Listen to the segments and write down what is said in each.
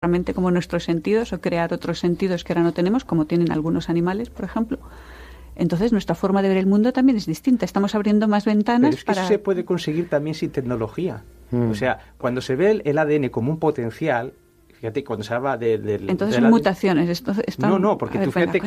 mente como nuestros sentidos o crear otros sentidos que ahora no tenemos, como tienen algunos animales, por ejemplo. Entonces, nuestra forma de ver el mundo también es distinta. Estamos abriendo más ventanas. Pero es que eso se puede conseguir también sin tecnología. O sea, cuando se ve el ADN como un potencial, fíjate, cuando se habla entonces son mutaciones. No, porque tú fíjate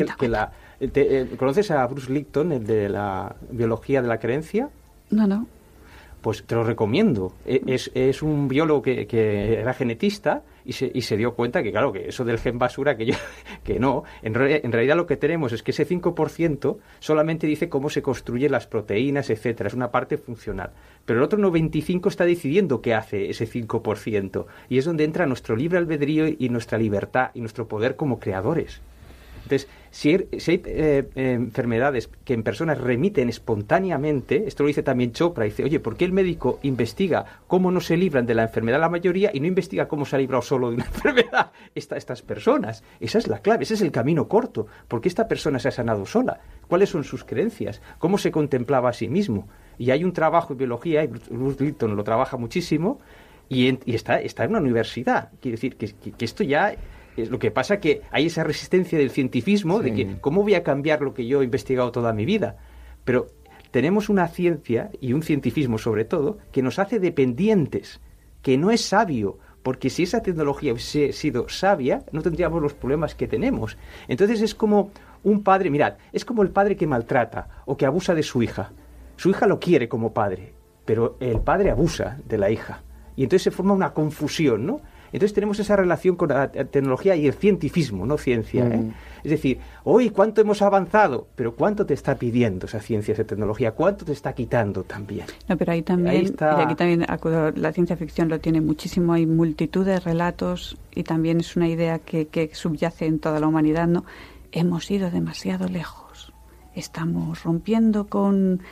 que ¿conoces a Bruce Lipton, el de la biología de la creencia? No. Pues te lo recomiendo. Es un biólogo que era genetista y se dio cuenta que, claro, que eso del gen basura, que no. En realidad lo que tenemos es que ese 5% solamente dice cómo se construyen las proteínas, etcétera. Es una parte funcional. Pero el otro 95% está decidiendo qué hace ese 5%. Y es donde entra nuestro libre albedrío y nuestra libertad y nuestro poder como creadores. Entonces, si hay enfermedades que en personas remiten espontáneamente, esto lo dice también Chopra, dice, oye, ¿por qué el médico investiga cómo no se libran de la enfermedad la mayoría y no investiga cómo se ha librado solo de una enfermedad estas personas? Esa es la clave, ese es el camino corto. ¿Por qué esta persona se ha sanado sola? ¿Cuáles son sus creencias? ¿Cómo se contemplaba a sí mismo? Y hay un trabajo en biología, y Bruce Lipton lo trabaja muchísimo, y está en una universidad. Quiere decir que esto ya... Lo que pasa que hay esa resistencia del cientifismo, sí, de que ¿cómo voy a cambiar lo que yo he investigado toda mi vida? Pero tenemos una ciencia y un cientifismo sobre todo que nos hace dependientes, que no es sabio, porque si esa tecnología hubiese sido sabia no tendríamos los problemas que tenemos. Entonces es como un padre, mirad, es como el padre que maltrata o que abusa de su hija. Su hija lo quiere como padre, pero el padre abusa de la hija. Y entonces se forma una confusión, ¿no? Entonces tenemos esa relación con la tecnología y el cientifismo, no ciencia, ¿eh? Es decir, hoy cuánto hemos avanzado, pero cuánto te está pidiendo esa ciencia, esa tecnología, cuánto te está quitando también. No, pero ahí también, y aquí también la ciencia ficción lo tiene muchísimo, hay multitud de relatos y también es una idea que subyace en toda la humanidad, ¿no? Hemos ido demasiado lejos, estamos rompiendo con...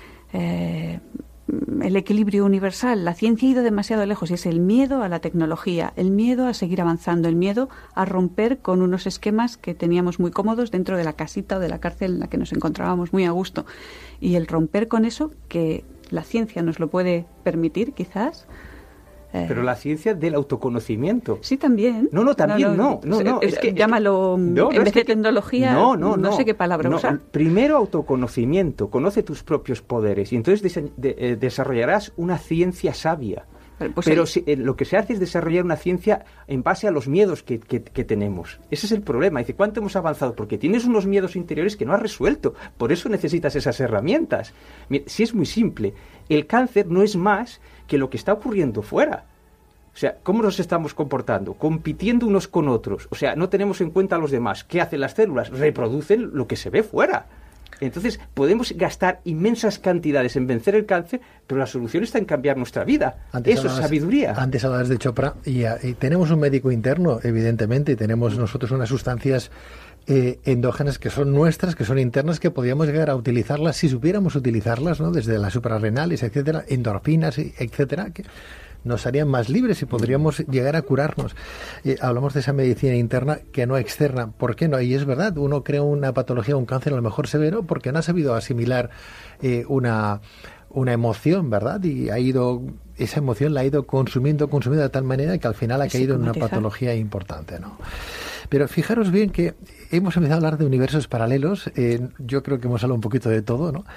el equilibrio universal. La ciencia ha ido demasiado lejos y es el miedo a la tecnología, el miedo a seguir avanzando, el miedo a romper con unos esquemas que teníamos muy cómodos dentro de la casita o de la cárcel en la que nos encontrábamos muy a gusto. Y el romper con eso, que la ciencia nos lo puede permitir, quizás. Pero la ciencia del autoconocimiento. Sí, también. No. Es que llámalo, en vez de tecnología, no sé qué palabra usar. Primero autoconocimiento, conoce tus propios poderes y entonces desarrollarás una ciencia sabia. Pero lo que se hace es desarrollar una ciencia en base a los miedos que tenemos. Ese es el problema. Dice, ¿cuánto hemos avanzado? Porque tienes unos miedos interiores que no has resuelto. Por eso necesitas esas herramientas. Si es muy simple, el cáncer no es más que lo que está ocurriendo fuera. O sea, ¿cómo nos estamos comportando? Compitiendo unos con otros. O sea, no tenemos en cuenta a los demás. ¿Qué hacen las células? Reproducen lo que se ve fuera. Entonces, podemos gastar inmensas cantidades en vencer el cáncer, pero la solución está en cambiar nuestra vida. Eso es sabiduría. Antes hablabas de Chopra y tenemos un médico interno, evidentemente, y tenemos nosotros unas sustancias endógenas que son nuestras, que son internas, que podríamos llegar a utilizarlas si supiéramos utilizarlas, ¿no? Desde las suprarrenales, etcétera, endorfinas, etcétera, que nos harían más libres y podríamos llegar a curarnos. Hablamos de esa medicina interna que no externa. ¿Por qué no? Y es verdad, uno crea una patología, un cáncer a lo mejor severo, porque no ha sabido asimilar una emoción, ¿verdad? Y esa emoción la ha ido consumiendo de tal manera que al final ha caído en una patología importante, ¿no? Pero fijaros bien que hemos empezado a hablar de universos paralelos. Yo creo que hemos hablado un poquito de todo, ¿no?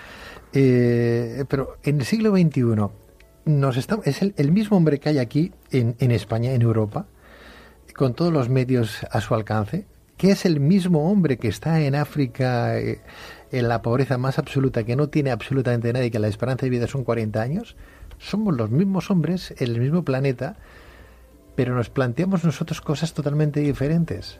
Pero en el siglo XXI es el mismo hombre que hay aquí en España, en Europa, con todos los medios a su alcance, que es el mismo hombre que está en África, en la pobreza más absoluta, que no tiene absolutamente nadie, que la esperanza de vida son 40 años. Somos los mismos hombres en el mismo planeta, pero nos planteamos nosotros cosas totalmente diferentes.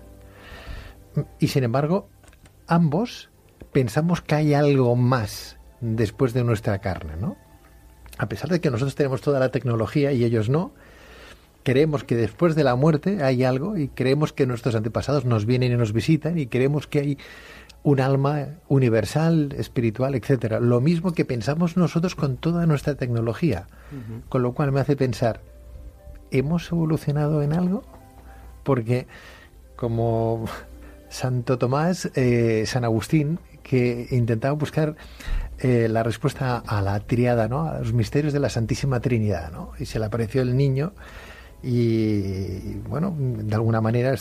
Y sin embargo, ambos pensamos que hay algo más después de nuestra carne, ¿no? A pesar de que nosotros tenemos toda la tecnología y ellos no, creemos que después de la muerte hay algo y creemos que nuestros antepasados nos vienen y nos visitan y creemos que hay un alma universal, espiritual, etcétera. Lo mismo que pensamos nosotros con toda nuestra tecnología. Con lo cual me hace pensar, ¿hemos evolucionado en algo? Porque como Santo Tomás, San Agustín, que intentaba buscar la respuesta a la tríada, ¿no? A los misterios de la Santísima Trinidad, ¿no? Y se le apareció el niño y, bueno, de alguna manera